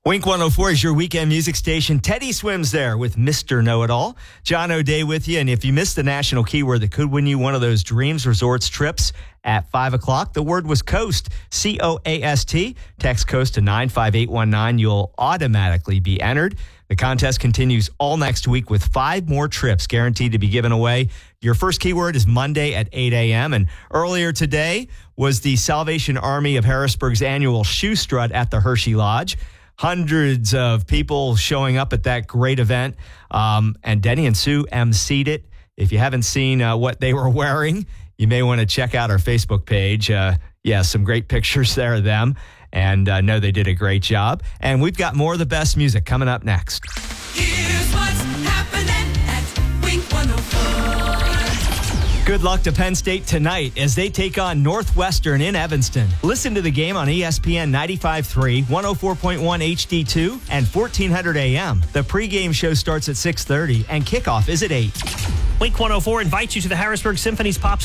Wink 104 is your weekend music station. Teddy Swims there with Mr. Know-It-All. John O'Day with you. And if you missed the national keyword that could win you one of those Dreams Resorts trips at 5 o'clock, the word was COAST, C-O-A-S-T. Text COAST to 95819. You'll automatically be entered. The contest continues all next week with 5 more trips guaranteed to be given away. Your first keyword is Monday at 8 a.m. And earlier today was the Salvation Army of Harrisburg's annual shoe strut at the Hershey Lodge. Hundreds of people showing up at that great event. And Denny and Sue emceed it. If you haven't seen what they were wearing, you may want to check out our Facebook page. Some great pictures there of them. And I know they did a great job. And we've got more of the best music coming up next. Here's what's happening at Wink 104. Good luck to Penn State tonight as they take on Northwestern in Evanston. Listen to the game on ESPN 95.3, 104.1 HD2, and 1400 AM. The pregame show starts at 6:30 and kickoff is at 8. Wink 104 invites you to the Harrisburg Symphony's Pops